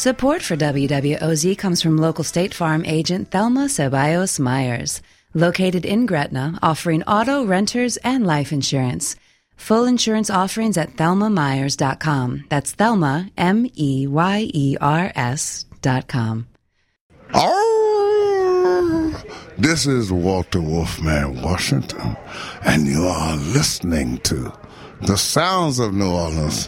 Support for WWOZ comes from local State Farm agent Thelma Ceballos Myers, located in Gretna, offering auto, renters, and life insurance. Full insurance offerings at thelmamyers.com. That's Thelma, Meyers.com. Oh, this is Walter Wolfman Washington, and you are listening to the Sounds of New Orleans,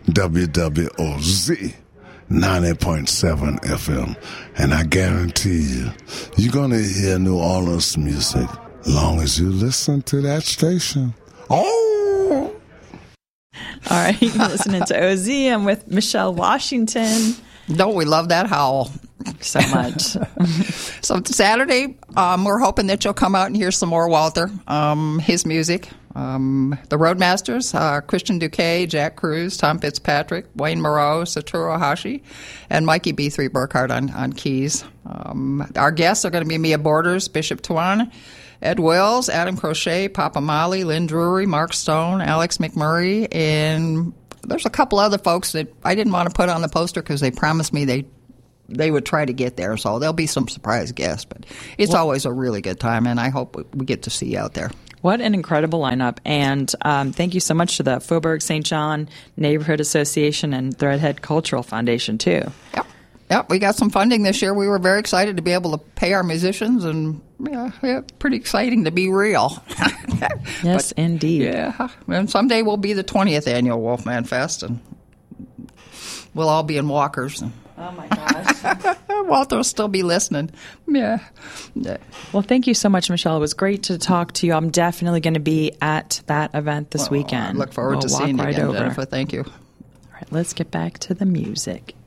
WWOZ 90.7 FM. And I guarantee you, you're going to hear New Orleans music long as you listen to that station. Oh! All right, you're listening to OZ. I'm with Michelle Washington. Don't we love that howl so much? So Saturday, we're hoping that you'll come out and hear some more Walter, his music. The Roadmasters, Christian Duque, Jack Cruz, Tom Fitzpatrick, Wayne Moreau, Satoru Hashi, and Mikey B3 Burkhardt on keys. Our guests are going to be Mia Borders, Bishop Tuan, Ed Wills, Adam Crochet, Papa Molly, Lynn Drury, Mark Stone, Alex McMurray, and there's a couple other folks that I didn't want to put on the poster because they promised me they would try to get there, so there'll be some surprise guests. But it's always a really good time, and I hope we get to see you out there. What an incredible lineup. And thank you so much to the Faubourg St. John Neighborhood Association and Threadhead Cultural Foundation, too. Yep, we got some funding this year. We were very excited to be able to pay our musicians, and pretty exciting to be real. Yes, indeed. Yeah, and someday we'll be the 20th annual Wolfman Fest, and we'll all be in walkers. Oh, my gosh. Walter will still be listening. Yeah. Well, thank you so much, Michelle. It was great to talk to you. I'm definitely going to be at that event this weekend. I look forward to seeing you again, over. Jennifer. Thank you. All right, let's get back to the music.